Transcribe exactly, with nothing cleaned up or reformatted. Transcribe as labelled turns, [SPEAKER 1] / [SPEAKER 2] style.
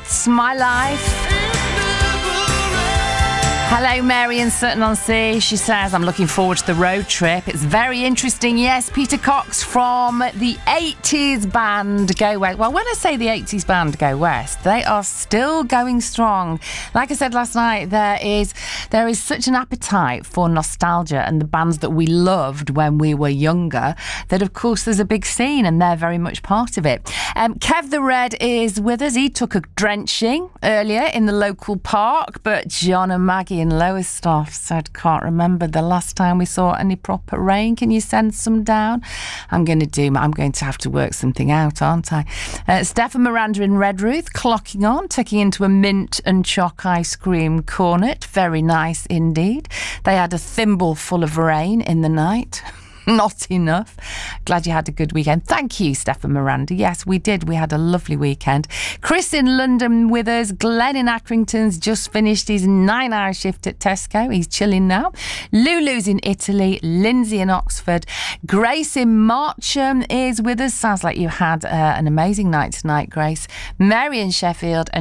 [SPEAKER 1] It's My Life. Hello, Mary in Sutton-on-Sea. She says, I'm looking forward to the road trip. It's very interesting. Yes, Peter Cox from the eighties band Go West. Well, when I say the eighties band Go West, they are still going strong. Like I said last night, there is there is such an appetite for nostalgia and the bands that we loved when we were younger that, of course, there's a big scene and they're very much part of it. Um, Kev the Red is with us. He took a drenching earlier in the local park, but John and Maggie in Lowestoft said, can't remember the last time we saw any proper rain. Can you send some down? I'm going to do I'm going to have to work something out, aren't I? Uh, Steph and Miranda in Redruth clocking on, taking into a mint and choc ice cream cornet. Very nice indeed. They had a thimble full of rain in the night. Not enough. Glad you had a good weekend. Thank you, Steph and Miranda. Yes, we did. We had a lovely weekend. Chris in London with us. Glenn in Accrington's just finished his nine-hour shift at Tesco. He's chilling now. Lulu's in Italy. Lindsay in Oxford. Grace in Marcham is with us. Sounds like you had uh, an amazing night tonight, Grace. Mary in Sheffield. And